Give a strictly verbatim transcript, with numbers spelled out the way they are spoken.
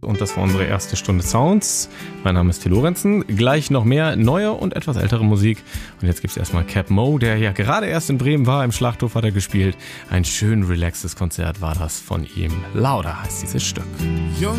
Und das war unsere erste Stunde Sounds. Mein Name ist Till Lorenzen. Gleich noch mehr neue und etwas ältere Musik. Und jetzt gibt's erstmal Cap Mo, der ja gerade erst in Bremen war. Im Schlachthof hat er gespielt. Ein schön relaxtes Konzert war das von ihm. Lauder heißt dieses Stück.